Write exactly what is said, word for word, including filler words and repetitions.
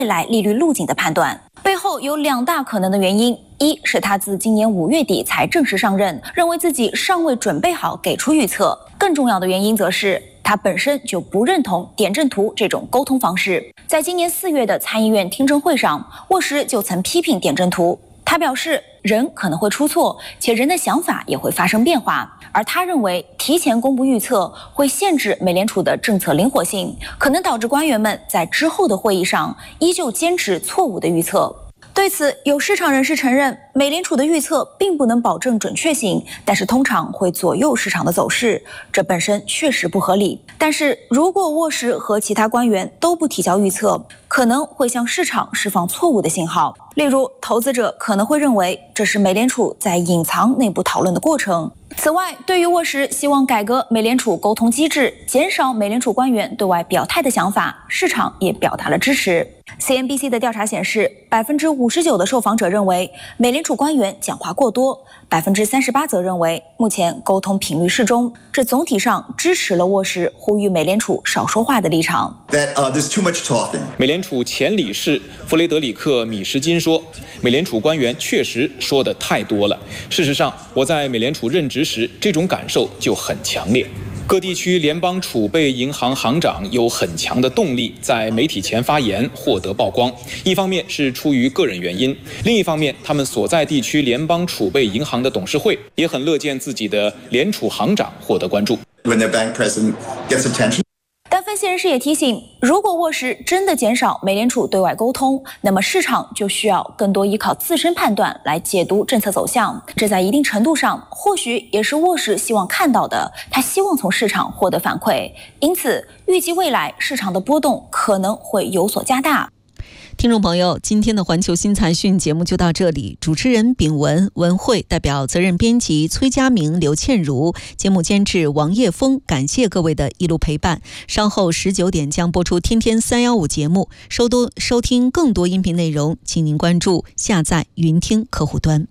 来利率路径的判断。背后有两大可能的原因，一是他自今年五月底才正式上任，认为自己尚未准备好给出预测；更重要的原因则是他本身就不认同点阵图这种沟通方式。在今年四月的参议院听证会上，沃什就曾批评点阵图。他表示，人可能会出错，且人的想法也会发生变化。而他认为，提前公布预测会限制美联储的政策灵活性，可能导致官员们在之后的会议上依旧坚持错误的预测。对此，有市场人士承认，美联储的预测并不能保证准确性，但是通常会左右市场的走势，这本身确实不合理。但是如果沃什和其他官员都不提交预测，可能会向市场释放错误的信号。例如，投资者可能会认为这是美联储在隐藏内部讨论的过程。此外，对于沃什希望改革美联储沟通机制，减少美联储官员对外表态的想法，市场也表达了支持。C N B C 的调查显示，百分之五十九的受访者认为美联储官员讲话过多，百分之三十八则认为目前沟通频率适中。这总体上支持了沃什呼吁美联储少说话的立场。 That, uh, there's too much talking. 美联储前理事弗雷德里克·米什金说，美联储官员确实说的太多了。事实上，我在美联储任职时，这种感受就很强烈。各地区联邦储备银行行长有很强的动力在媒体前发言，获得曝光。一方面是出于个人原因，另一方面，他们所在地区联邦储备银行的董事会也很乐见自己的联储行长获得关注。 When their bank president gets attention. 但分析人士也提醒，如果沃什真的减少美联储对外沟通，那么市场就需要更多依靠自身判断来解读政策走向。这在一定程度上，或许也是沃什希望看到的，他希望从市场获得反馈。因此，预计未来市场的波动可能会有所加大。 听众朋友，今天的环球新财讯节目就到这里。主持人秉文、文慧，代表责任编辑崔佳明、刘倩茹，节目监制王叶峰，感谢各位的一路陪伴。稍后十九点将播出天天三一五节目，收多收听更多音频内容，请您关注下载云听客户端。